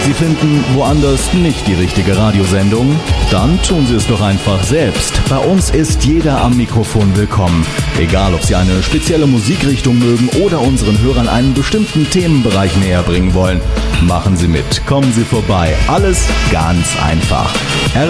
Sie finden woanders nicht die richtige Radiosendung? Dann tun Sie es doch einfach selbst. Bei uns ist jeder am Mikrofon willkommen. Egal, ob Sie eine spezielle Musikrichtung mögen oder unseren Hörern einen bestimmten Themenbereich näher bringen wollen. Machen Sie mit, kommen Sie vorbei. Alles ganz einfach.